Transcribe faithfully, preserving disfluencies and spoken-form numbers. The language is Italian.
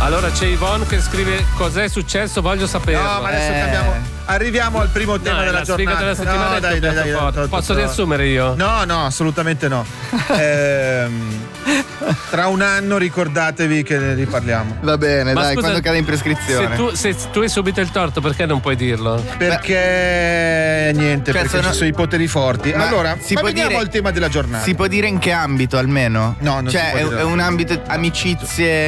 Allora c'è Yvonne che scrive: cos'è successo? Voglio saperlo. No, ma adesso Eh. cambiamo. Arriviamo al primo tema No, è della la sfiga giornata. della settimana No, è dai, dai, dai, Tobias dai, Posso no. riassumere io? No, no, assolutamente no. Ehm, tra un anno ricordatevi che ne riparliamo. Va bene, Ma dai, scusa, quando cade in Se prescrizione. tu, se tu hai subito il torto, perché non puoi dirlo? Perché niente, Cioè, perché sono- ci sono i poteri forti. Ma allora, si ma può veniamo dire- al tema della giornata. Si può dire in che ambito almeno? No, non cioè, si può è, dire. è un ambito amicizie